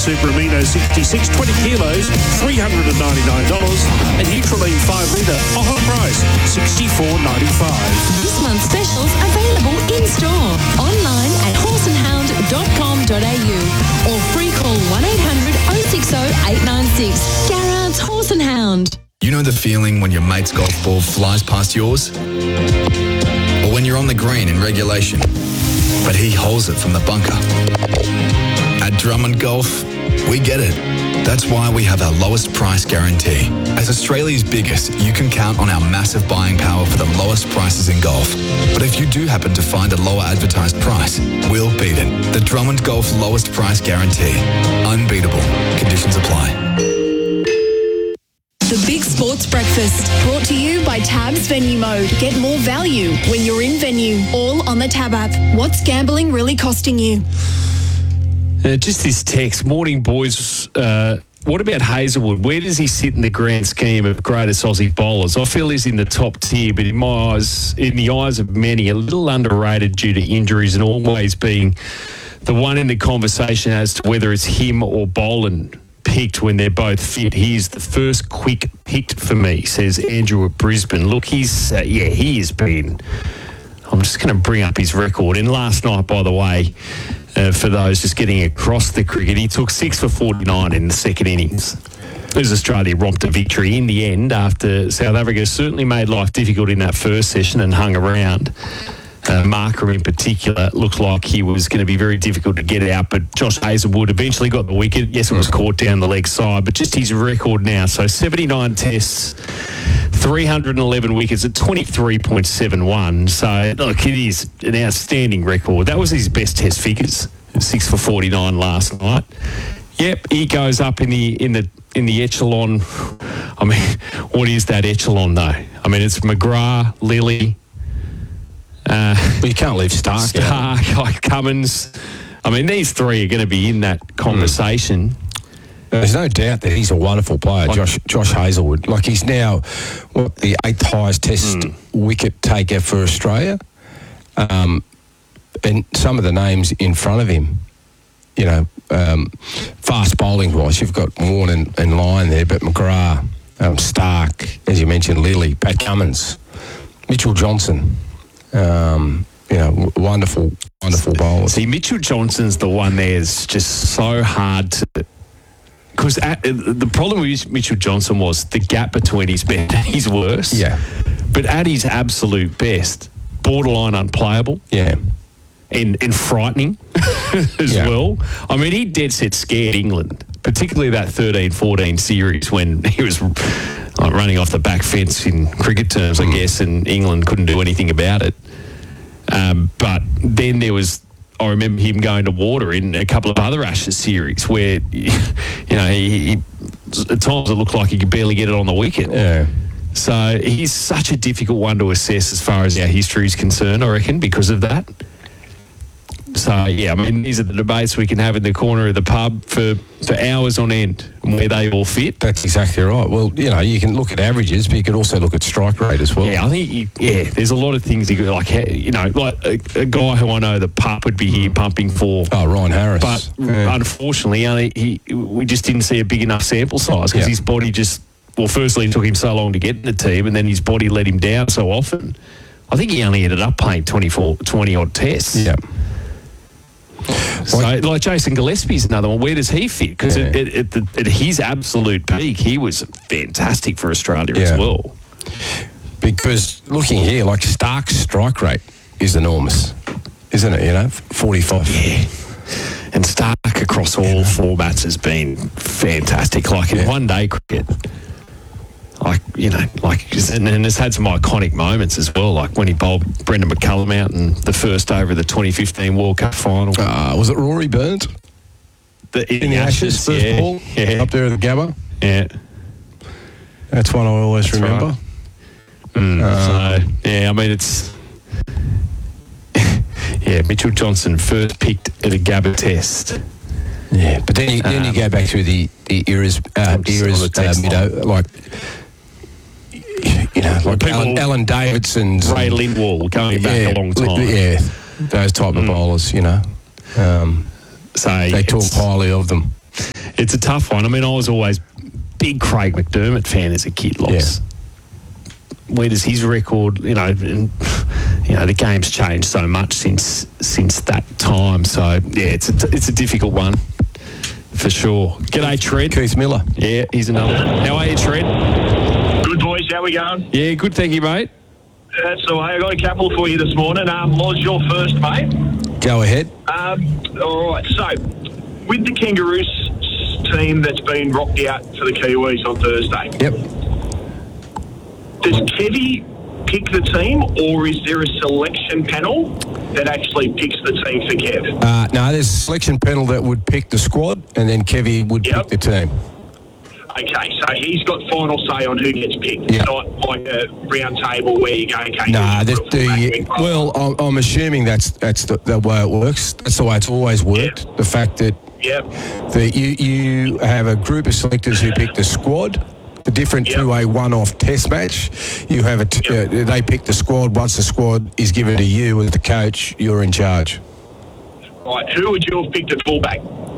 Super Amino 66 20 kilos, $399, and Nutrilean 5 litre, offer price $64.95. This month's specials available in-store, online at horseandhound.com.au or free call 1800 060 896. Garrard's Horse and Hound. You know the feeling when your mate's golf ball flies past yours? Or when you're on the green in regulation, but he holds it from the bunker? At Drummond Golf, we get it. That's why we have our lowest price guarantee. As Australia's biggest, you can count on our massive buying power for the lowest prices in golf. But if you do happen to find a lower advertised price, we'll beat it. The Drummond Golf lowest price guarantee. Unbeatable. Conditions apply. The Big Sports Breakfast, brought to you by Tabs Venue Mode. Get more value when you're in venue, all on the Tab app. What's gambling really costing you? Just this text. Morning, boys. What about Hazelwood? Where does he sit in the grand scheme of greatest Aussie bowlers? I feel he's in the top tier, but in my eyes, in the eyes of many, a little underrated due to injuries and always being the one in the conversation as to whether it's him or Boland picked when they're both fit. He's the first quick picked for me, says Andrew at Brisbane. Look, he has been... I'm just going to bring up his record. And last night, by the way, for those just getting across the cricket, he took 6 for 49 in the second innings. As Australia romped a victory in the end after South Africa certainly made life difficult in that first session and hung around. Marker in particular looked like he was going to be very difficult to get out, but Josh Hazelwood eventually got the wicket. Yes, it was caught down the leg side, but just his record now. So 79 tests, 311 wickets at 23.71. So, look, it is an outstanding record. That was his best test figures, 6 for 49 last night. Yep, he goes up in the echelon. I mean, what is that echelon, though? I mean, it's McGrath, Lilly... but you can't leave Stark Cummins. I mean, these three are going to be in that conversation. There's no doubt that he's a wonderful player, Josh Hazelwood. Like, he's now, the 8th highest test wicket taker for Australia. And some of the names in front of him, you know, fast bowling-wise, you've got Warne and Lyon there, but McGrath, Stark, as you mentioned, Lilly, Pat Cummins, Mitchell Johnson. You know, wonderful bowler. See, Mitchell Johnson's the one there's just so hard to... Because the problem with Mitchell Johnson was the gap between his best and his worst. Yeah. But at his absolute best, borderline unplayable. Yeah. And frightening as well. I mean, he dead set scared England, particularly that 13-14 series when he was running off the back fence in cricket terms, I guess, and England couldn't do anything about it. But then there was, I remember him going to water in a couple of other Ashes series where, you know, he at times it looked like he could barely get it on the wicket. Yeah. So he's such a difficult one to assess as far as our history is concerned, I reckon, because of that. So, yeah, I mean, these are the debates we can have in the corner of the pub for hours on end where they all fit. That's exactly right. Well, you know, you can look at averages, but you can also look at strike rate as well. Yeah, I think, there's a lot of things, like, you know, like a guy who I know the pup would be here pumping for. Oh, Ryan Harris. But unfortunately, we just didn't see a big enough sample size because his body just, well, firstly, it took him so long to get in the team and then his body let him down so often. I think he only ended up playing 20-odd tests. Yeah. So, like Jason Gillespie's another one. Where does he fit? Because at his absolute peak, he was fantastic for Australia as well. Because looking here, like Stark's strike rate is enormous, isn't it? You know, 45. Yeah. And Stark across all formats has been fantastic. Like in one-day cricket, like, you know, like, and has had some iconic moments as well, like when he bowled Brendan McCullum out in the first over of the 2015 World Cup final. Was it Rory Burns? In the Ashes, first ball? Yeah. Up there at the Gabba? Yeah. That's one I always remember. Right. So, yeah, I mean, it's... yeah, Mitchell Johnson first picked at a Gabba test. Yeah, but then you go back through the eras, like... You know, like Alan Davidson's... Ray Lindwall, going back a long time. Yeah, those type of bowlers, you know. So they talk highly of them. It's a tough one. I mean, I was always big Craig McDermott fan as a kid. Lots. Where does his record? The game's changed so much since that time. So yeah, it's a difficult one for sure. G'day, Tread. Keith Miller. Yeah, he's another one. How are you, Tread? Good, boys. How we going? Yeah, good. Thank you, mate. So I got a couple for you this morning. Loz, you're first, mate. Go ahead. All right. So with the Kangaroos team that's been rocked out for the Kiwis on Thursday. Yep. Does Kevy pick the team, or is there a selection panel that actually picks the team for Kev? No, there's a selection panel that would pick the squad, and then Kevy would pick the team. Okay, so he's got final say on who gets picked. Yeah. It's not like a round table where you go, okay. No, I'm assuming that's the way it works. That's the way it's always worked. Yep. The fact that you have a group of selectors who pick the squad, different to a one-off test match. You have they pick the squad. Once the squad is given to you as the coach, you're in charge. Right, who would you have picked at fullback?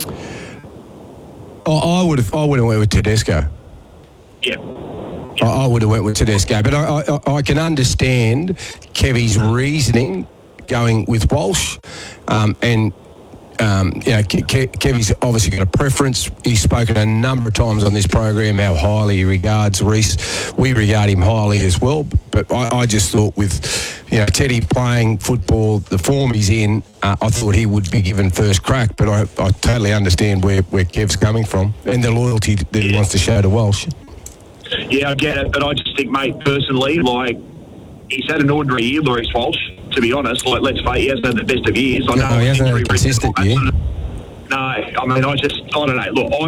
I would have went with Tedesco. Yeah. I would have went with Tedesco, but I can understand Kevy's reasoning going with Walsh, Kevy's obviously got a preference. He's spoken a number of times on this program how highly he regards Reece. We regard him highly as well, but I just thought with Teddy playing football, the form he's in, I thought he would be given first crack, but I totally understand where Kev's coming from and the loyalty that he wants to show to Walsh. Yeah, I get it, but I just think, mate, personally, he's had an ordinary year, Reece Walsh, to be honest. Let's face it, he hasn't had the best of years. I know he hasn't had a consistent year. No, I don't know. Look,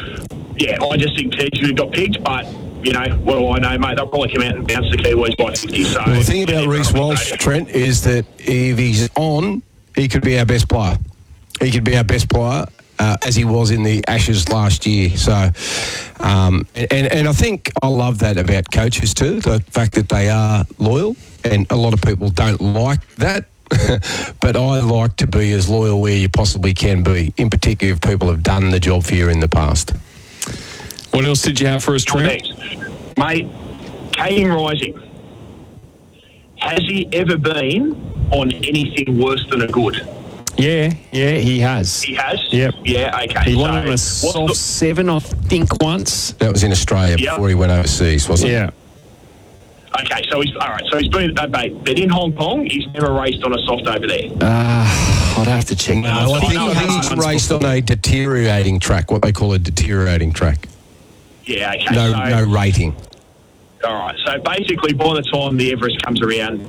I just think Ted should have got picked, but, what do I know, mate? They'll probably come out and bounce the Kiwis by 50. So the thing about Reece Walsh, Trent, is that if he's on, he could be our best player. He could be our best player. As he was in the Ashes last year. So, and I think I love that about coaches too, the fact that they are loyal, and a lot of people don't like that. But I like to be as loyal where you possibly can be, in particular if people have done the job for you in the past. What else did you have for us, Trent? Mate, Caden Rising. Has he ever been on anything worse than a good? Yeah, he has. He has? Yep. Yeah, okay. He won on a soft 7, I think, once. That was in Australia before he went overseas, wasn't it? Yeah. Okay, so he's been, but in Hong Kong, he's never raced on a soft over there. I'd have to check. No, I think he's raced on a deteriorating track, what they call a deteriorating track. Yeah, okay. No rating. All right, so basically by the time the Everest comes around,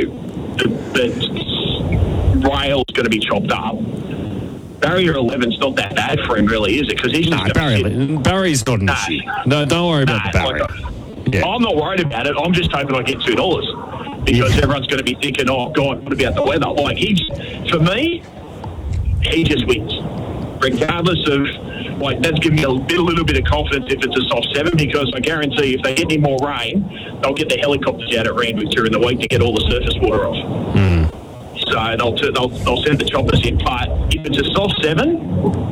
the rail's going to be chopped up. Barrier 11's not that bad for him, really, is it? Because he's Barry's not an issue. No, don't worry about the barrier. I'm not worried about it. I'm just hoping I get $2 because everyone's going to be thinking, "Oh God, what about the weather?" For me, he just wins, regardless of that's giving me a little bit of confidence if it's a soft 7, because I guarantee if they get any more rain, they'll get the helicopters out at Randwick during the week to get all the surface water off. So they'll send the choppers in. But if it's a soft 7,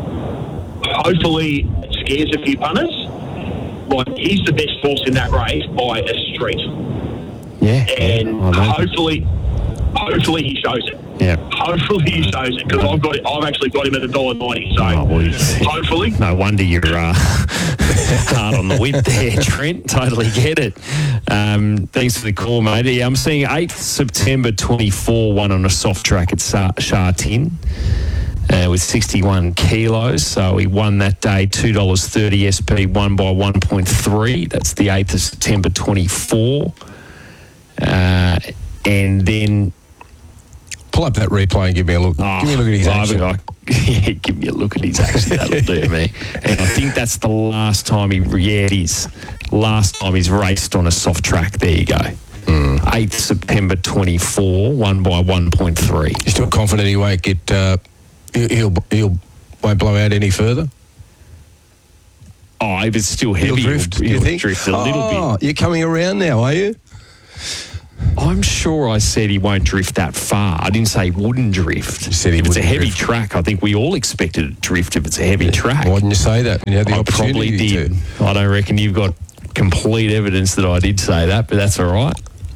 hopefully it scares a few punters. He's the best horse in that race by a street. Yeah. And hopefully he shows it. Yeah. Hopefully he shows it, because I've actually got him at $1.90. So hopefully. No wonder you're hard on the whip there, Trent. Totally get it. Thanks for the call, mate. Yeah, I'm seeing 8th September 24 won on a soft track at Sha Tin with 61 kilos. So he won that day, $2.30 SP, won by 1.3. That's the 8th of September 24. And then pull up that replay and give me a look. Give me a look at his action. Give me a look at his action. That'll do me. And I think that's the last time it is. Last time he's raced on a soft track. There you go. 8th September 24, won by 1.3. You still confident he won't get? He'll won't blow out any further? If it's still heavy, he'll drift. He'll drift a little bit. You're coming around now, are you? I'm sure I said he won't drift that far. I didn't say he wouldn't drift. You said he if it's a wouldn't heavy drift. track, I think we all expected it to drift if it's a heavy track. Why didn't you say that? You had the I probably opportunity did. to. I don't reckon you've got complete evidence that I did say that, but that's all right.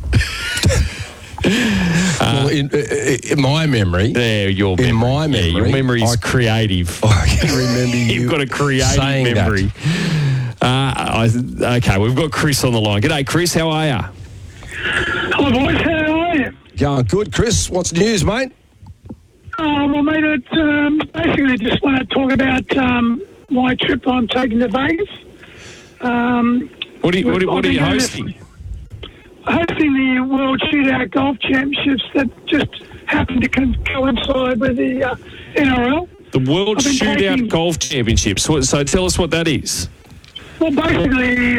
Well, in my memory, Your in my memory, your memory's I- creative. I can remember you You've got a creative saying that. memory. Okay, we've got Chris on the line. G'day, Chris. How are you? Hello, boys. How are you? Going good, Chris. What's the news, mate? Well, mate, basically just want to talk about my trip I'm taking to Vegas. What are you hosting? Hosting the World Shootout Golf Championships that just happened to coincide with the NRL. The World I've been Shootout taking- Golf Championships. So tell us what that is. Well, basically,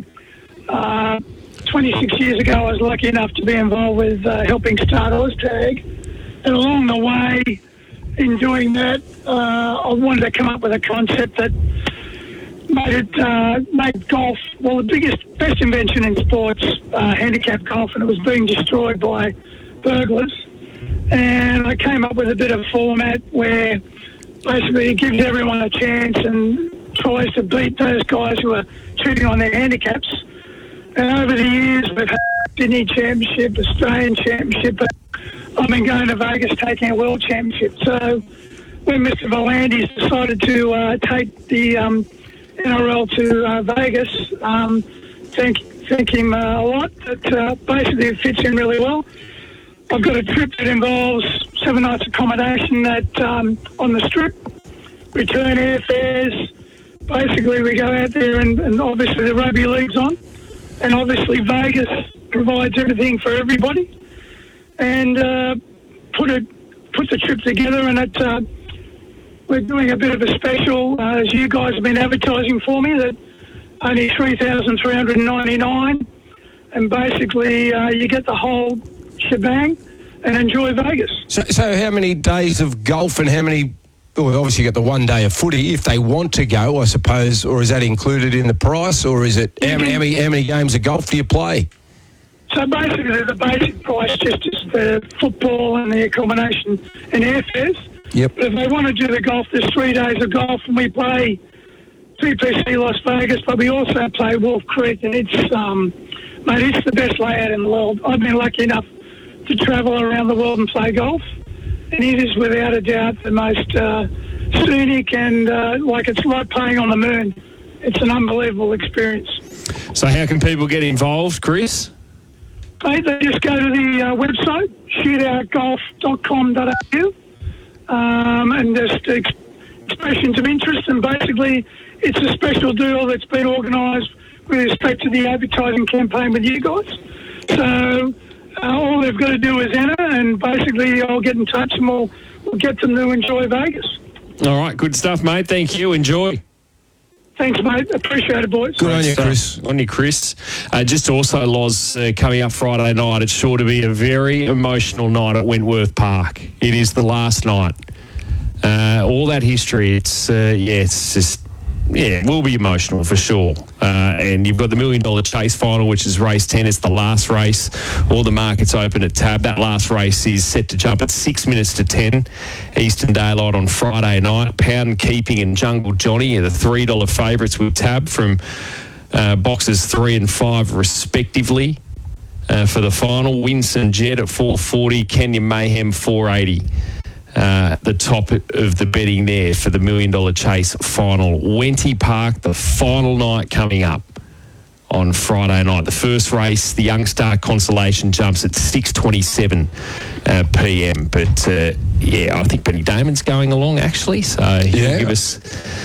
26 years ago, I was lucky enough to be involved with helping start OzTag. And along the way, in doing that, I wanted to come up with a concept that made golf, well, the best invention in sports, handicap golf, and it was being destroyed by burglars. And I came up with a bit of format where basically it gives everyone a chance and tries to beat those guys who are cheating on their handicaps. And over the years, we've had Sydney Championship, Australian Championship, but I've been going to Vegas taking a World Championship. So when Mr. Volandis decided to take the NRL to Vegas, thank him a lot. That basically it fits in really well. I've got a trip that involves 7 nights accommodation on the Strip, return airfares. Basically, we go out there and obviously the rugby league's on. And obviously Vegas provides everything for everybody. And put the trip together, and we're doing a bit of a special, as you guys have been advertising for me, that only $3,399, and basically you get the whole shebang and enjoy Vegas. So how many days of golf and how many? Well, obviously you got the 1 day of footy if they want to go, I suppose, or is that included in the price, or is it how many games of golf do you play? So basically the basic price just is the football and the accommodation and airfares. Yep. But if they want to do the golf, there's 3 days of golf, and we play TPC Las Vegas, but we also play Wolf Creek, and it's it's the best layout in the world. I've been lucky enough to travel around the world and play golf, and it is without a doubt the most scenic and it's like playing on the moon. It's an unbelievable experience. So how can people get involved, Chris? They just go to the website, shootoutgolf.com.au, and just expressions of interest, and basically it's a special deal that's been organised with respect to the advertising campaign with you guys. So all they've got to do is enter, and basically I'll get in touch and we'll get them to enjoy Vegas. All right, good stuff, mate. Thank you. Enjoy. Thanks, mate. Appreciate it, boys. Good on you, Chris. On you, Chris. Just also, Loz, coming up Friday night, it's sure to be a very emotional night at Wentworth Park. It is the last night. All that history, it will be emotional for sure. And you've got the $1 Million Chase final, which is race 10. It's the last race. All the markets open at Tab. That last race is set to jump at 6 minutes to 10 Eastern Daylight on Friday night. Pound Keeping and Jungle Johnny are the $3 favourites with Tab from boxes 3 and 5 respectively. For the final, Winston Jet at $4.40, Kenya Mayhem $4.80. The top of the betting there for the $1 Million Chase final. Wenty Park, the final night coming up on Friday night. The first race, the Young Star Consolation, jumps at 6:27 p.m. But, I think Benny Damon's going along, actually. So he'll give us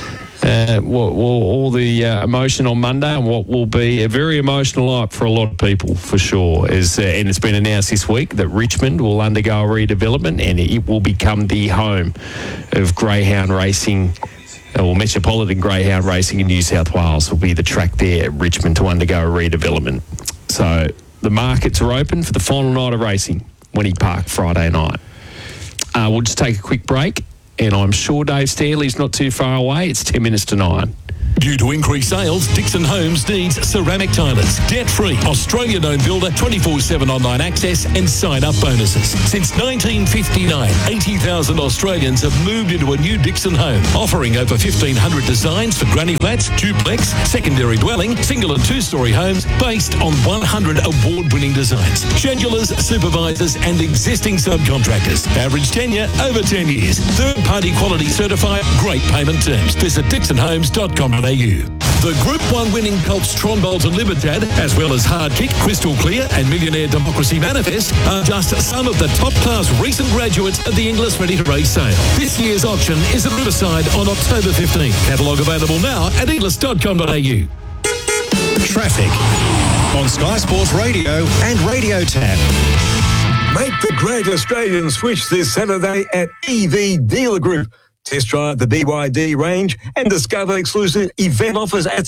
all the emotion on Monday, and what will be a very emotional night for a lot of people, for sure. And it's been announced this week that Richmond will undergo a redevelopment, and it will become the home of greyhound racing, or Metropolitan Greyhound Racing in New South Wales. Will be the track there at Richmond to undergo a redevelopment. So the markets are open for the final night of racing, Wenty Park, Friday night. We'll just take a quick break, and I'm sure Dave Stanley's not too far away. It's 10 minutes to 9. Due to increased sales, Dixon Homes needs ceramic tilers. Debt-free, Australian-owned builder, 24/7 online access and sign-up bonuses. Since 1959, 80,000 Australians have moved into a new Dixon home, offering over 1,500 designs for granny flats, duplex, secondary dwelling, single and two-storey homes based on 100 award-winning designs. Schedulers, supervisors and existing subcontractors. Average tenure over 10 years. Third-party quality certified, great payment terms. Visit dixonhomes.com.au. The Group 1 winning Colts Tronbolton Libertad, as well as Hard Kick, Crystal Clear and Millionaire Democracy Manifest, are just some of the top-class recent graduates of the Inglis Ready to Race sale. This year's auction is at Riverside on October 15th. Catalogue available now at inglis.com.au. Traffic on Sky Sports Radio and Radio Tab. Make the great Australian switch this Saturday at EV Dealer Group. Test drive the BYD range and discover exclusive event offers at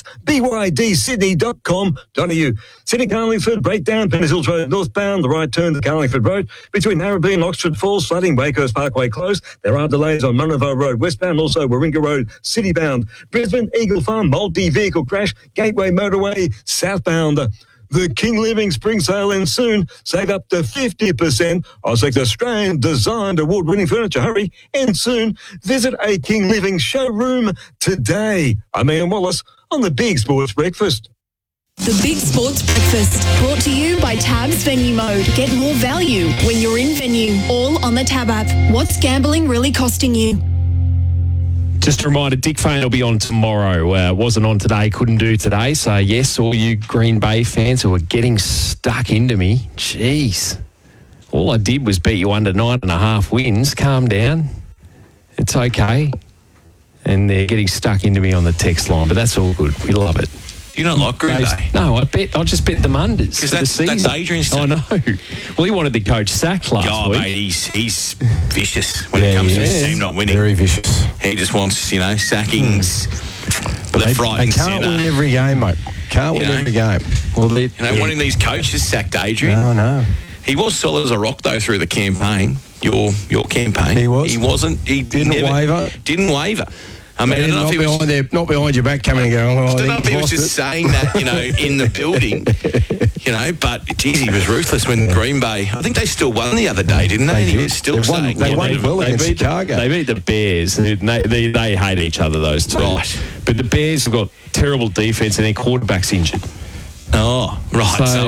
bydsydney.com.au. Sydney Carlingford, breakdown, Pennant Road northbound, the right turn to Carlingford Road. Between Narrabeen and Oxford Falls, flooding, Wakehurst Parkway closed. There are delays on Monavale Road westbound, also Warringah Road citybound. Brisbane, Eagle Farm, multi-vehicle crash, Gateway Motorway southbound. The King Living Spring Sale ends soon. Save up to 50% on select Australian designed award-winning furniture. Hurry, ends soon. Visit a King Living showroom today. I'm Ian Wallace on the Big Sports Breakfast. The Big Sports Breakfast, brought to you by Tabs Venue Mode. Get more value when you're in venue, all on the Tab app. What's gambling really costing you? Just a reminder, Dick Fane will be on tomorrow. Wasn't on today, couldn't do today. So, yes, all you Green Bay fans who are getting stuck into me, jeez. All I did was beat you under 9.5 wins. Calm down. It's okay. And they're getting stuck into me on the text line, but that's all good. We love it. You don't like Green Bay? No, I just bet them unders. Because that's Adrian's I know. Well, he wanted the coach sacked last week. Mate, he's vicious when it comes to his team not winning. Very vicious. He just wants, sackings. But they can't win every game, mate. Can't win every game. Well, one of these coaches sacked Adrian. No. He was solid as a rock, though, through the campaign. Your campaign. He was. He wasn't. He didn't waver. Didn't waver. I mean, I don't know if he was not behind your back coming and going, I don't know if he was just saying that, in the building, but geez, he was ruthless when Green Bay, I think they still won the other day, didn't they? They was still saying they won well against Chicago. They beat the Bears. They hate each other, those two. Right. But the Bears have got terrible defence and their quarterback's injured. Oh, right. So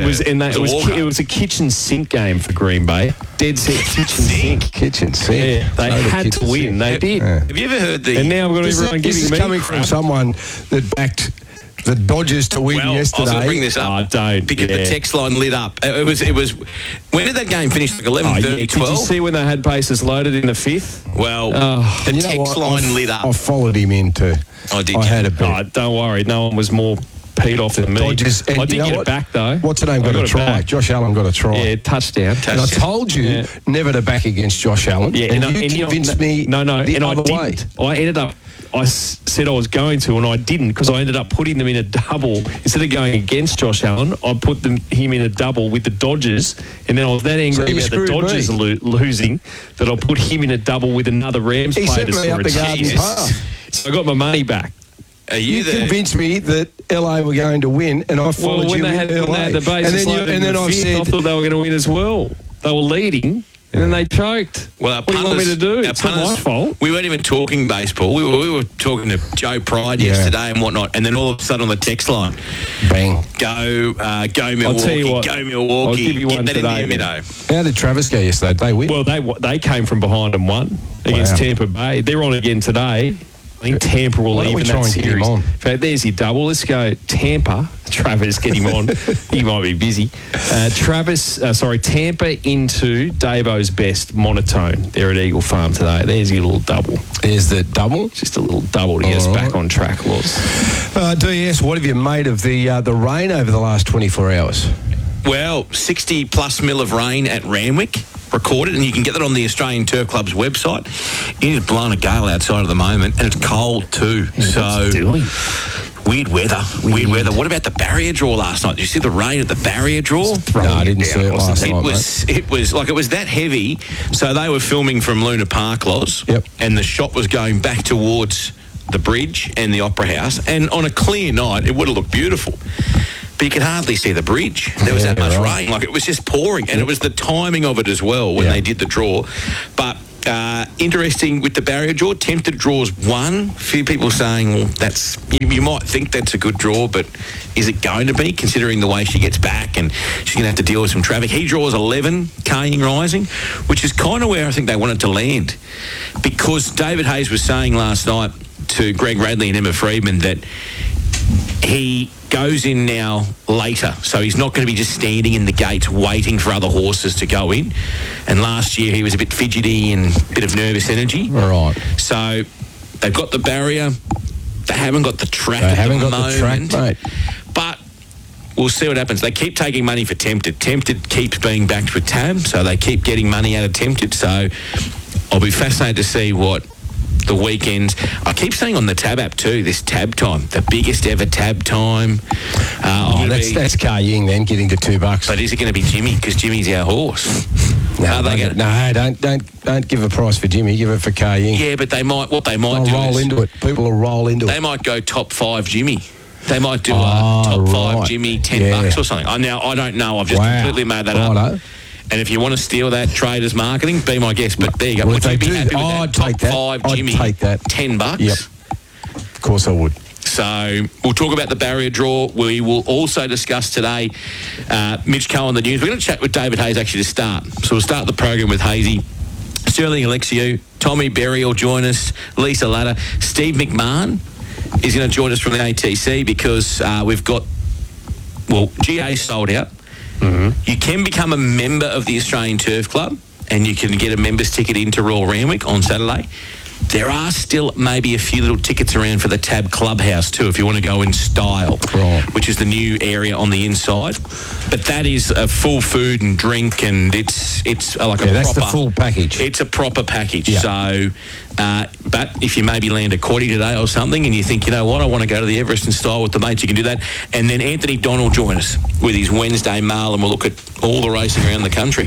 it was a kitchen sink game for Green Bay. Dead set kitchen sink. Yeah, they had to win. They did. Yeah. Have you ever heard the... And now we've got everyone giving me This is coming from someone that backed the Dodgers to win yesterday. I was going to bring this up. Because the text line lit up. It was. When did that game finish? Like 11:30, 12? Did you see when they had bases loaded in the fifth? Well, the text line lit up. I followed him into. I did. I had a bet. Don't worry. No one was more peed off than me. Dodgers, I did get it back, though. What's the name? Got a try. Josh Allen got a try. Yeah, touchdown. And I told you never to back against Josh Allen. Yeah, and you convinced me the other way. I ended up... I said I was going to, and I didn't, because I ended up putting them in a double. Instead of going against Josh Allen, I put him in a double with the Dodgers, and then I was that angry about the Dodgers losing that I put him in a double with another Rams player to score a touchdown. So I got my money back. You convinced me that LA were going to win, and I followed you in LA. When they had the bases loaded in the fifth, I thought they were going to win as well. They were leading. And then they choked. Well, what do you want me to do? It's not my fault. We weren't even talking baseball. We were talking to Joe Pride yesterday and whatnot. And then all of a sudden on the text line, bang, go Milwaukee, I'll tell you what, go Milwaukee. I'll give you one today. How did Travis go yesterday? Did they win? Well, they came from behind and won against Tampa Bay. They're on again today. I think Tampa will even that series. In fact, there's your double. Let's go Tampa. Travis, get him on. He might be busy. Tampa into Davo's best monotone. They're at Eagle Farm today. There's your little double. There's the double? Just a little double to get us back on track, Loz. DS, what have you made of the rain over the last 24 hours? Well, 60 plus mil of rain at Randwick recorded, and you can get that on the Australian Turf Club's website. It is blowing a gale outside at the moment, and it's cold too. Weird weather. What about the barrier draw last night? Did you see the rain at the barrier draw? No, I didn't see it last night. It was that heavy. So they were filming from Luna Park, Loz. Yep. And the shot was going back towards the bridge and the Opera House, and on a clear night, it would have looked beautiful. But you could hardly see the bridge. There was that much rain. Like, it was just pouring, and it was the timing of it as well when they did the draw. But interesting with the barrier draw, tempted draws won. A few people saying, well, that's you might think that's a good draw, but is it going to be, considering the way she gets back and she's going to have to deal with some traffic? He draws 11, Kaying Rising, which is kind of where I think they wanted to land, because David Hayes was saying last night to Greg Radley and Emma Freedman that he goes in now later, so he's not going to be just standing in the gates waiting for other horses to go in. And last year he was a bit fidgety and a bit of nervous energy. All right. So they've got the barrier. They haven't got the track They at haven't the got moment. the track, mate. But we'll see what happens. They keep taking money for Tempted. Tempted keeps being backed with Tab, so they keep getting money out of Tempted. So I'll be fascinated to see what the weekends. I keep saying on the Tab app too, this Tab time, the biggest ever Tab time. That's Kaying then, getting to $2. But is it going to be Jimmy? Because Jimmy's our horse. Don't give a price for Jimmy. Give it for Kaying. Yeah, but they might. What they might do roll is into it. People will roll into it. They might go top 5 Jimmy. They might do a top 5 Jimmy, $10 or something. Now I don't know. I've just completely made that up. And if you want to steal that traders marketing, be my guest. But there you go. Well, would you be happy with that? I'd take that. Top 5 Jimmy, I'd take that. $10. Yep. Of course I would. So we'll talk about the barrier draw. We will also discuss today Mitch Cohen, the news. We're going to chat with David Hayes actually to start. So we'll start the program with Hazy. Sterling Alexiou, Tommy Berry will join us, Lisa Latta. Steve McMahon is going to join us from the ATC because we've got, GA sold out. Mm-hmm. You can become a member of the Australian Turf Club and you can get a member's ticket into Royal Randwick on Saturday. There are still maybe a few little tickets around for the Tab Clubhouse too, if you want to go in style, which is the new area on the inside. But that is a full food and drink, and it's like a proper. That's the full package. It's a proper package. Yeah. So, but if you maybe land a quaddie today or something, and you think, you know what, I want to go to the Everest in style with the mates, you can do that. And then Anthony Don will join us with his Wednesday mail, and we'll look at all the racing around the country.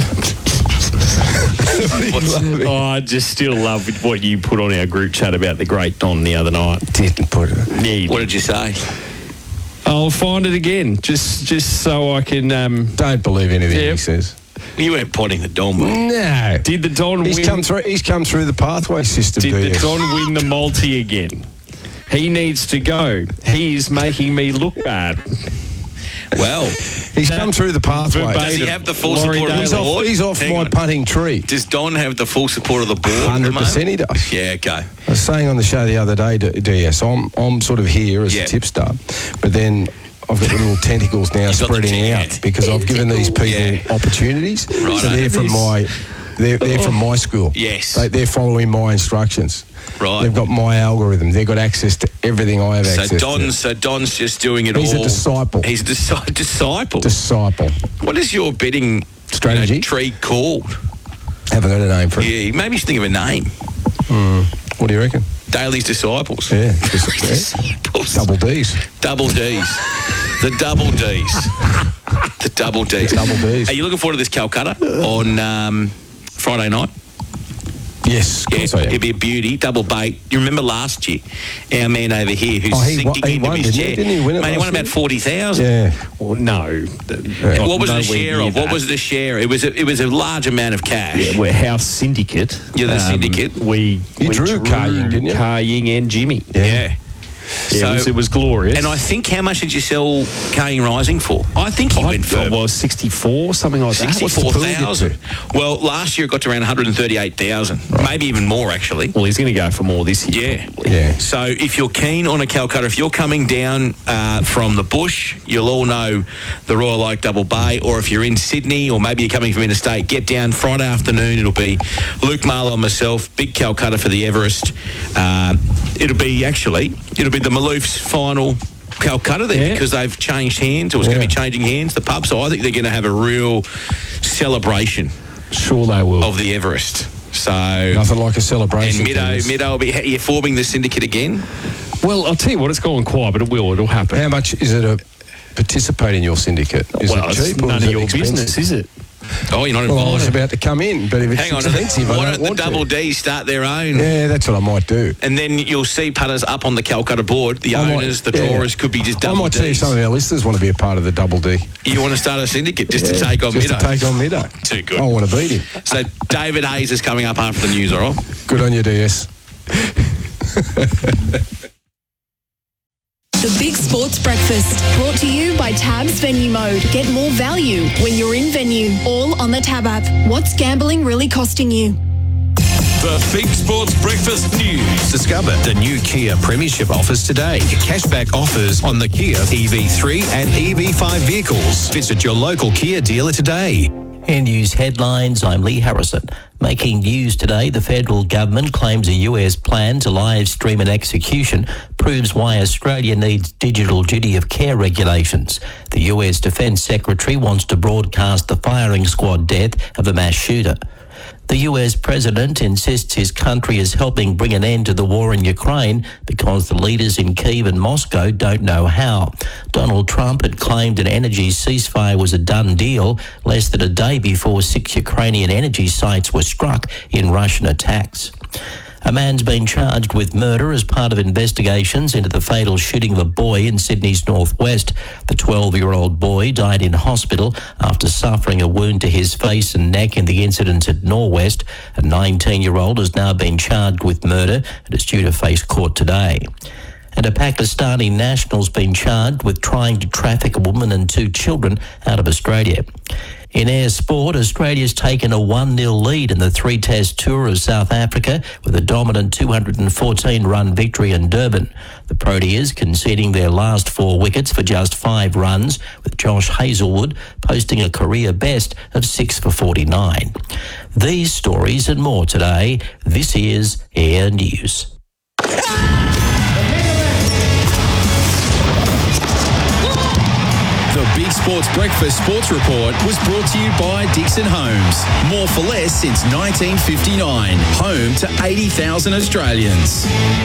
I just still love what you put on our group chat about the great Don the other night. Didn't put it. Yeah, what did you say? I'll find it again, just so I can. Don't believe anything he says. You weren't potting the Don, were you? No. Did the Don win? He's come through the pathway system. Did the Don win the multi again? He needs to go. He's making me look bad. Well, he's come through the pathway. Does he have the full support of the board? He's off my punting tree. Does Don have the full support of the board? 100% he does. Yeah, okay. I was saying on the show the other day, DS, I'm sort of here as a tipster, but then I've got the little tentacles now spreading out because I've given these people opportunities. Right. So they're from my school. Yes. They're following my instructions. Right. They've got my algorithm. They've got access to everything I have access to. So Don's just doing it all. He's a disciple. He's a disciple. Disciple. What is your betting strategy tree called? Haven't got a name for it. Yeah, maybe you should think of a name. What do you reckon? Daly's Disciples. Yeah. Disciples. Double D's. Double D's. The Double D's. The Double D's. Double D's. Are you looking forward to this Calcutta on Friday night? Yes, of course I am. It'd be a beauty, double bait. You remember last year, our man over here who's sinking into his chair. Didn't he win it? Mate, he won about 40,000. Yeah. Well, no. What was the share of? What was the share? It was a large amount of cash. Yeah, we're House Syndicate. You're the syndicate. We drew Kaying, didn't you? Kaying and Jimmy. Yeah. So it was glorious. And I think, how much did you sell Kaying Rising for? I think he went for 64, something like that. 64,000. Well, last year it got to around 138,000, maybe even more actually. Well, he's going to go for more this year. Yeah. So if you're keen on a Calcutta, if you're coming down from the bush, you'll all know the Royal Oak Double Bay, or if you're in Sydney, or maybe you're coming from interstate, get down Friday afternoon. It'll be Luke Marlow and myself, big Calcutta for the Everest. It'll be the Maloof's final Calcutta there because they've changed hands, or it's going to be changing hands, the pub. So I think they're going to have a real celebration. Sure they will. Of the Everest. So nothing like a celebration. And Middo will be forming the syndicate again. Well, I'll tell you what, it's gone quiet, but it'll happen. How much is it to participate in your syndicate? Is it cheap? It's none of your business, is it? Oh, you're not Well, I involved. was about to come in, but if it's Hang on. expensive, Why I don't don't the want Double to. D start their own? Yeah, that's what I might do. And then you'll see punters up on the Calcutta board. The I might- owners, the yeah. drawers could be just I Double might see if Ds. some of our listeners want to be a part of the Double D. You want to start a syndicate just to take on just Middo? to take on Middo. Too good. I want to beat him. So David Hayes is coming up after the news, all right? Good on you, DS. The Big Sports Breakfast, brought to you by Tabs Venue Mode. Get more value when you're in venue, all on the Tab app. What's gambling really costing you? The Big Sports Breakfast News. Discover the new Kia Premiership offers today. Cashback offers on the Kia EV3 and EV5 vehicles. Visit your local Kia dealer today. In news headlines, I'm Lee Harrison. Making news today, the federal government claims a US plan to live stream an execution proves why Australia needs digital duty of care regulations. The US Defence Secretary wants to broadcast the firing squad death of the mass shooter. The US president insists his country is helping bring an end to the war in Ukraine because the leaders in Kyiv and Moscow don't know how. Donald Trump had claimed an energy ceasefire was a done deal less than a day before 6 Ukrainian energy sites were struck in Russian attacks. A man's been charged with murder as part of investigations into the fatal shooting of a boy in Sydney's northwest. The 12-year-old boy died in hospital after suffering a wound to his face and neck in the incident at Norwest. A 19-year-old has now been charged with murder and is due to face court today. And a Pakistani national's been charged with trying to traffic a woman and 2 children out of Australia. In air sport, Australia's taken a 1-0 lead in the 3-test tour of South Africa with a dominant 214-run victory in Durban. The Proteas conceding their last 4 wickets for just 5 runs, with Josh Hazlewood posting a career best of 6 for 49. These stories and more today. This is Air News. The Big Sports Breakfast Sports Report was brought to you by Dixon Homes. More for less since 1959. Home to 80,000 Australians.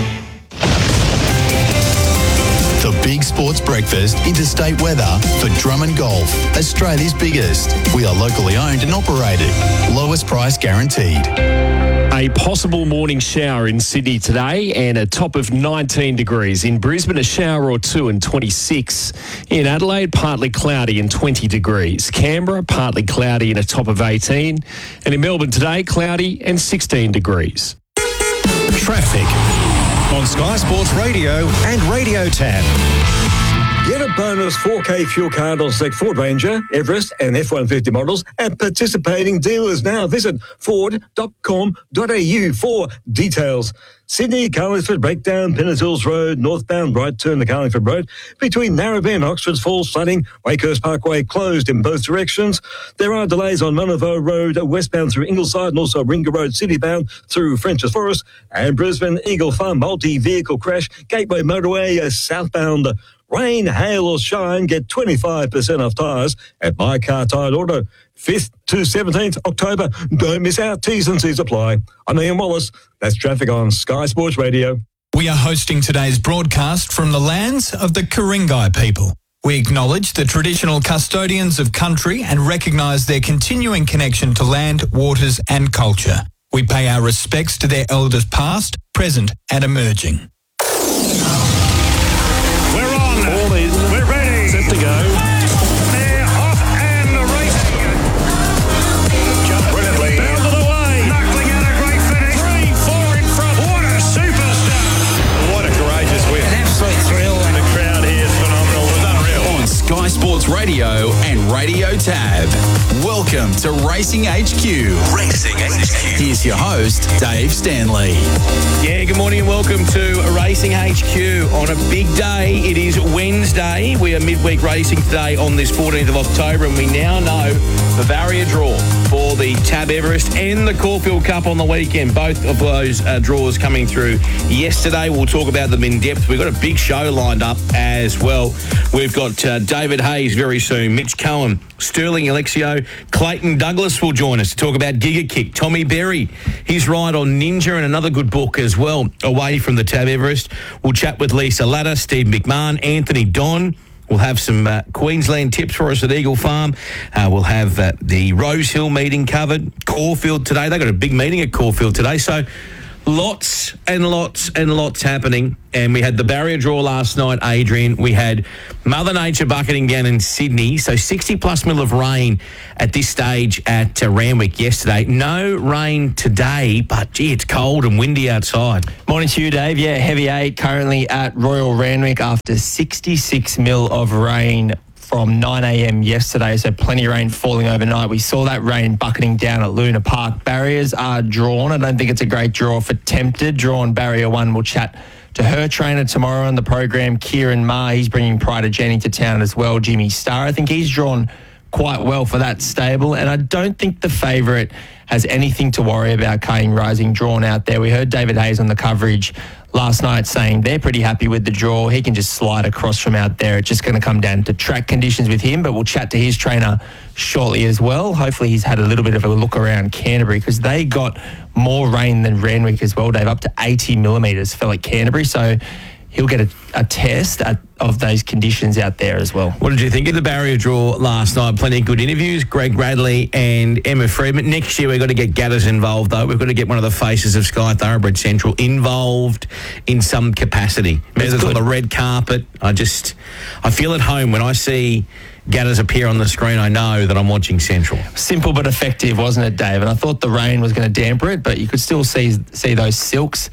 The Big Sports Breakfast interstate weather for Drummond Golf, Australia's biggest. We are locally owned and operated. Lowest price guaranteed. A possible morning shower in Sydney today and a top of 19 degrees. In Brisbane, a shower or 2 and 26. In Adelaide, partly cloudy and 20 degrees. Canberra, partly cloudy and a top of 18. And in Melbourne today, cloudy and 16 degrees. Traffic on Sky Sports Radio and Radio Tab. Get a bonus 4K fuel card on select Ford Ranger, Everest and F-150 models at participating dealers now. Visit ford.com.au for details. Sydney, Carlingford, Breakdown, Pennant Hills Road, northbound right turn to Carlingford Road. Between Narrabeen and Oxford Falls, flooding. Wakehurst Parkway closed in both directions. There are delays on Monavaux Road, westbound through Ingleside, and also Ringa Road, citybound through French's Forest. And Brisbane, Eagle Farm, multi-vehicle crash. Gateway Motorway, southbound. Rain, hail or shine, get 25% off tyres at My Car Tyre Auto. 5th to 17th October. Don't miss out. T's and C's apply. I'm Ian Wallace. That's traffic on Sky Sports Radio. We are hosting today's broadcast from the lands of the Ku-ring-gai people. We acknowledge the traditional custodians of country and recognise their continuing connection to land, waters and culture. We pay our respects to their elders past, present and emerging. We're ready. Set to go. They're off and racing. Jump brilliantly. Down to the way. Knuckling out a great finish. 3-4 in front. What a superstar. What a courageous win. An absolute thrill. And the crowd here is phenomenal. It was unreal. On Sky Sports Radio and Radio Tab. Welcome to Racing HQ. Racing HQ. Here's your host, Dave Stanley. Yeah, good morning and welcome to Racing HQ on a big day. It is Wednesday. We are midweek racing today on this 14th of October, and we now know the barrier draw for the Tab Everest and the Caulfield Cup on the weekend. Both of those draws coming through yesterday. We'll talk about them in depth. We've got a big show lined up as well. We've got David Hayes very soon, Mitch Cohen, Sterling Alexio, Clayton Douglas will join us to talk about Giga Kick. Tommy Berry, his ride on Ninja, and another good book as well away from the Tab Everest. We'll chat with Lisa Latta, Steve McMahon, Anthony Don. We'll have some Queensland tips for us at Eagle Farm. We'll have the Rosehill meeting covered. Caulfield today. They got a big meeting at Caulfield today. So lots and lots and lots happening. And we had the barrier draw last night, Adrian. We had Mother Nature bucketing down in Sydney. So 60+ mil of rain at this stage at Randwick yesterday. No rain today, but gee, it's cold and windy outside. Morning to you, Dave. Yeah, heavy 8 currently at Royal Randwick after 66 mil of rain from 9 a.m. yesterday, so plenty of rain falling overnight. We saw that rain bucketing down at Luna Park. Barriers are drawn. I don't think it's a great draw for Tempted. Drawn barrier 1. We'll chat to her trainer tomorrow on the program, Kieran Ma. He's bringing Pride of Jenny to town as well, Jimmy Starr. I think he's drawn quite well for that stable, and I don't think the favourite has anything to worry about. Kaying Rising drawn out there. We heard David Hayes on the coverage last night saying they're pretty happy with the draw. He can just slide across from out there. It's just going to come down to track conditions with him, but we'll chat to his trainer shortly as well. Hopefully he's had a little bit of a look around Canterbury because they got more rain than Randwick as well, Dave. Up to 80 millimetres fell at Canterbury, so he'll get a test of those conditions out there as well. What did you think of the barrier draw last night? Plenty of good interviews. Greg Radley and Emma Freedman. Next year we've got to get Gadders involved, though. We've got to get one of the faces of Sky Thoroughbred Central involved in some capacity. Whether it's on the red carpet. I feel at home when I see Gadders appear on the screen. I know that I'm watching Central. Simple but effective, wasn't it, Dave? And I thought the rain was going to damper it, but you could still see those silks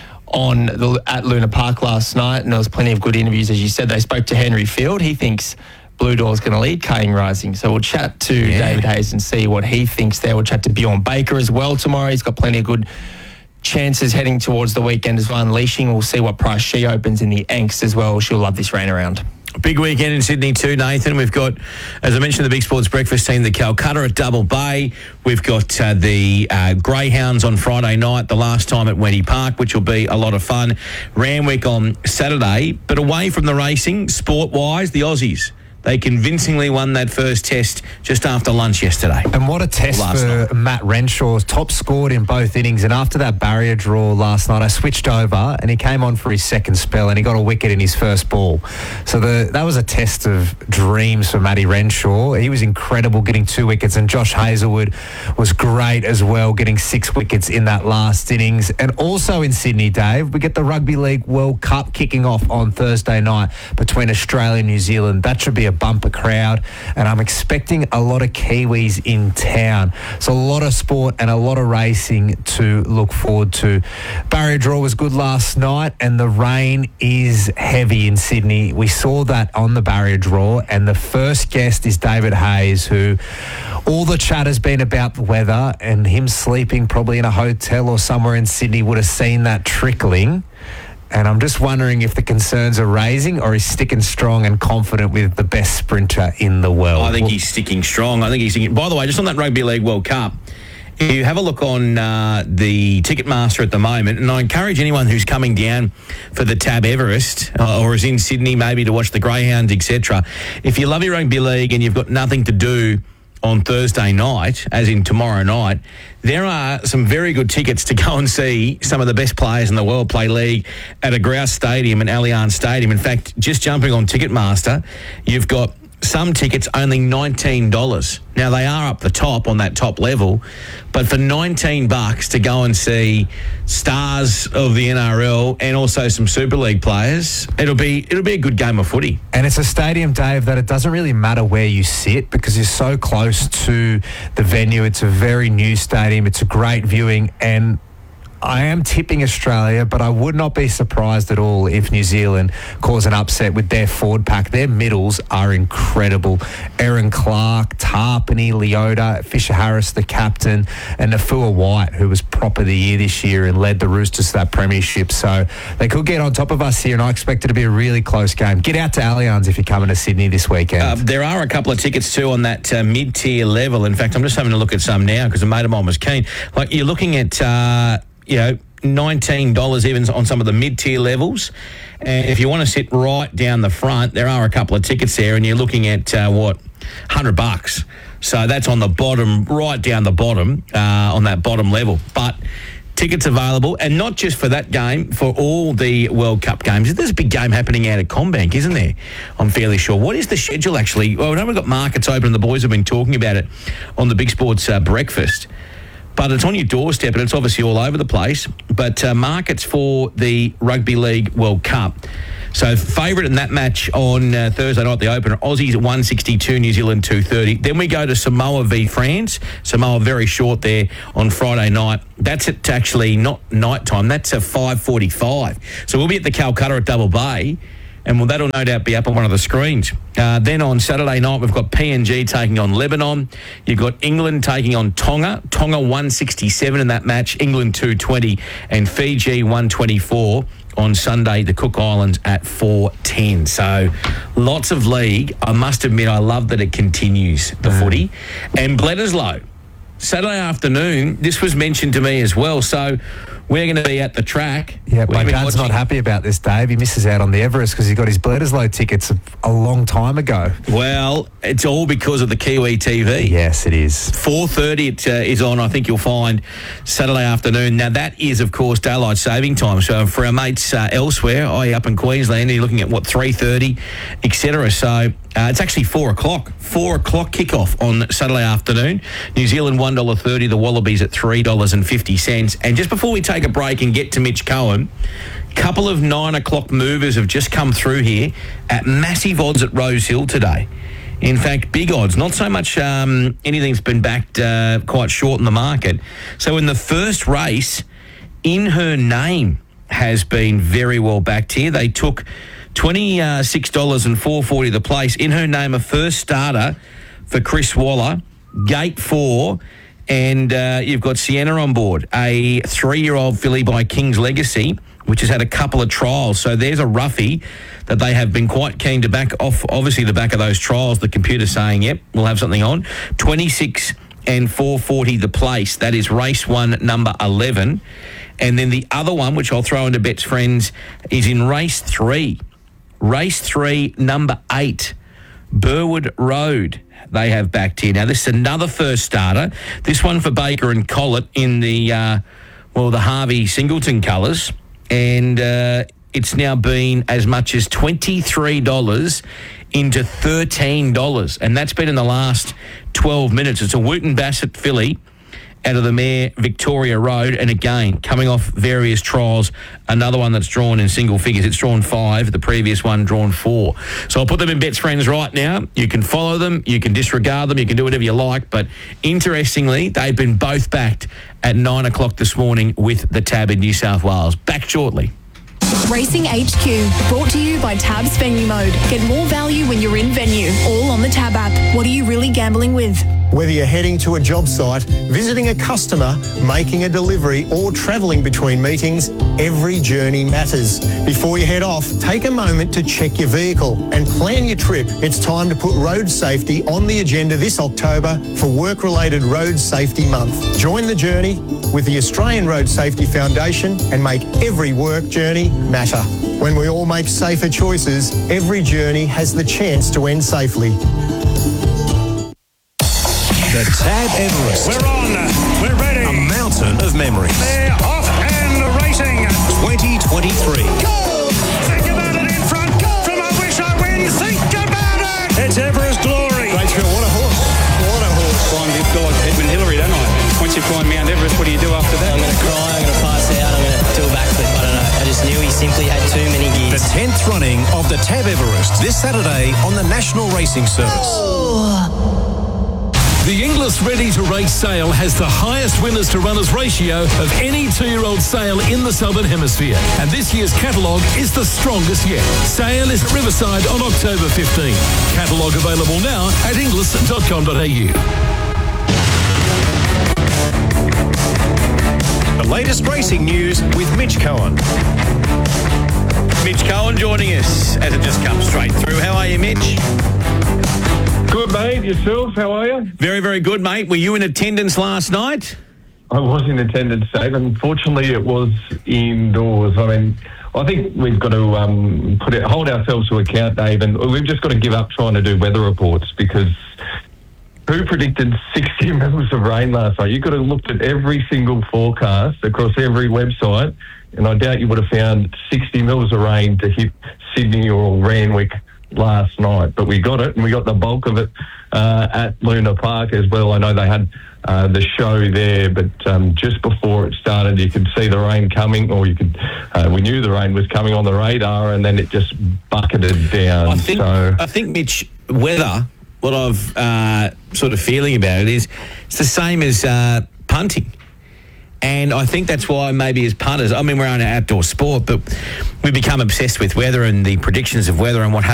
at Luna Park last night, and there was plenty of good interviews. As you said, they spoke to Henry Field. He thinks Blue Door's going to lead Kaying Rising. So we'll chat to David Hayes and see what he thinks there. We'll chat to Bjorn Baker as well tomorrow. He's got plenty of good chances heading towards the weekend as well. Unleashing. We'll see what price she opens in the Angst as well. She'll love this rain around. Big weekend in Sydney too, Nathan. We've got, as I mentioned, the Big Sports Breakfast team, the Calcutta at Double Bay. We've got the Greyhounds on Friday night, the last time at Wendy Park, which will be a lot of fun. Randwick on Saturday. But away from the racing, sport-wise, the Aussies. They convincingly won that first test just after lunch yesterday. And what a test for Matt Renshaw. Top scored in both innings. And after that barrier draw last night, I switched over and he came on for his second spell and he got a wicket in his first ball. So that was a test of dreams for Matty Renshaw. He was incredible getting 2 wickets, and Josh Hazelwood was great as well, getting 6 wickets in that last innings. And also in Sydney, Dave, we get the Rugby League World Cup kicking off on Thursday night between Australia and New Zealand. That should be a bumper crowd, and I'm expecting a lot of Kiwis in town. So a lot of sport and a lot of racing to look forward to. Barrier draw was good last night, and the rain is heavy in Sydney. We saw that on the barrier draw, and the first guest is David Hayes, who all the chat has been about the weather, and him sleeping probably in a hotel or somewhere in Sydney would have seen that trickling. And I'm just wondering if the concerns are raising or he's sticking strong and confident with the best sprinter in the world. I think he's sticking strong. By the way, just on that Rugby League World Cup, if you have a look on the Ticketmaster at the moment, and I encourage anyone who's coming down for the Tab Everest or is in Sydney maybe to watch the Greyhounds, etc., if you love your rugby league and you've got nothing to do on Thursday night, as in tomorrow night, there are some very good tickets to go and see some of the best players in the world play league at a Grouse Stadium and Allianz Stadium. In fact, just jumping on Ticketmaster, you've got some tickets only $19. Now, they are up the top on that top level, but for $19 to go and see stars of the NRL and also some Super League players, it'll be a good game of footy. And it's a stadium, Dave, that it doesn't really matter where you sit because you're so close to the venue. It's a very new stadium. It's a great viewing, and I am tipping Australia, but I would not be surprised at all if New Zealand cause an upset with their forward pack. Their middles are incredible. Aaron Clark, Tarpany, Leota, Fisher-Harris, the captain, and Nafua White, who was prop of the year this year and led the Roosters to that premiership. So they could get on top of us here, and I expect it to be a really close game. Get out to Allianz if you're coming to Sydney this weekend. There are a couple of tickets too on that mid-tier level. In fact, I'm just having a look at some now because a mate of mine was keen. Like, you're looking at $19 even on some of the mid-tier levels. And if you want to sit right down the front, there are a couple of tickets there, and you're looking at, $100. So that's on the bottom, right down the bottom, on that bottom level. But Tickets available, and not just for that game, for all the World Cup games. There's a big game happening out at Combank, isn't there? I'm fairly sure. What is the schedule, actually? Well, I know we've got markets open and the boys have been talking about it on the Big Sports breakfast. But it's on your doorstep and it's obviously all over the place. But markets for the Rugby League World Cup. So favourite in that match on Thursday night, the opener, Aussies at 162, New Zealand 230. Then we go to Samoa v France. Samoa very short there on Friday night. That's at actually not night time. That's at 5:45. So we'll be at the Calcutta at Double Bay. And that'll no doubt be up on one of the screens. Then on Saturday night, we've got PNG taking on Lebanon. You've got England taking on Tonga. Tonga 167 in that match, England 220, and Fiji 124 on Sunday, the Cook Islands at 4:10. So lots of league. I must admit, I love that it continues, the footy. And Bledisloe, Saturday afternoon, this was mentioned to me as well. So we're going to be at the track. Yeah, my dad's not happy about this, Dave. He misses out on the Everest because he got his Bledisloe tickets a long time ago. Well, it's all because of the Kiwi TV. Yes, it is. 4:30 it is on, I think you'll find, Saturday afternoon. Now, that is, of course, daylight saving time. So for our mates elsewhere, up in Queensland, you're looking at, 3:30, etc. So it's actually 4 o'clock. 4 o'clock kickoff on Saturday afternoon. New Zealand $1.30, the Wallabies at $3.50. And just before we take a break and get to Mitch Cohen, a couple of 9 o'clock movers have just come through here at massive odds at Rose Hill today. In fact, big odds, not so much anything's been backed quite short in the market. So in the first race, In Her Name has been very well backed here. They took $26 and $4.40 the place. In Her Name, a first starter for Chris Waller, gate 4, and you've got Sienna on board, a 3-year-old filly by King's Legacy, which has had a couple of trials. So there's a roughie that they have been quite keen to back off. Obviously, the back of those trials, the computer's saying, yep, we'll have something on. 26 and $4.40 the place. That is race 1, number 11. And then the other one, which I'll throw into Bet's Friends, is in race 3. Race 3, number 8, Burwood Road. They have backed here. Now, this is another first starter. This one for Baker and Collett in the Harvey Singleton colours. And it's now been as much as $23 into $13. And that's been in the last 12 minutes. It's a Wooten Bassett filly out of the mare Victoria Road. And again, coming off various trials, another one that's drawn in single figures. It's drawn 5, the previous one drawn 4. So I'll put them in Bet's Friends right now. You can follow them, you can disregard them, you can do whatever you like. But interestingly, they've been both backed at 9 o'clock this morning with the Tab in New South Wales. Back shortly. Racing HQ, brought to you by Tab's Venue Mode. Get more value when you're in venue, all on the Tab app. What are you really gambling with? Whether you're heading to a job site, visiting a customer, making a delivery, or travelling between meetings, every journey matters. Before you head off, take a moment to check your vehicle and plan your trip. It's time to put road safety on the agenda this October for Work-Related Road Safety Month. Join the journey with the Australian Road Safety Foundation and make every work journey matter. When we all make safer choices, every journey has the chance to end safely. The Tab Everest. We're on. We're ready. A mountain of memories. They're off and racing. 2023. Go! Think about it in front. Go! From I Wish I Win. Think about it. It's Everest Glory. Rachel, what a horse. What a horse. Flying big dog, Edmund Hillary, don't I? Once you climb Mount Everest, what do you do after that? I'm going to cry, I'm going to pass out, I'm going to do a backflip. I don't know. I just knew he simply had too many gears. The 10th running of the Tab Everest this Saturday on the National Racing Service. Oh. The Inglis Ready to Race sale has the highest winners to runners ratio of any 2-year-old sale in the Southern Hemisphere. And this year's catalogue is the strongest yet. Sale is at Riverside on October 15. Catalogue available now at inglis.com.au. The latest racing news with Mitch Cohen. Mitch Cohen joining us as it just comes straight through. How are you, Mitch? Good, mate. Yourself, how are you? Very, very good, mate. Were you in attendance last night? I was in attendance, Dave. Unfortunately, it was indoors. I mean, I think we've got to hold ourselves to account, Dave, and we've just got to give up trying to do weather reports because Who predicted 60 mils of rain last night? You could have looked at every single forecast across every website, and I doubt you would have found 60 mils of rain to hit Sydney or Randwick last night. But we got it, and we got the bulk of it at Luna Park as well. I know they had the show there, but just before it started, you could see the rain coming, or you could. We knew the rain was coming on the radar, and then it just bucketed down. I think Mitch, weather. What I've sort of feeling about it is it's the same as punting. And I think that's why maybe as punters, I mean, we're on an outdoor sport, but we become obsessed with weather and the predictions of weather and what happens.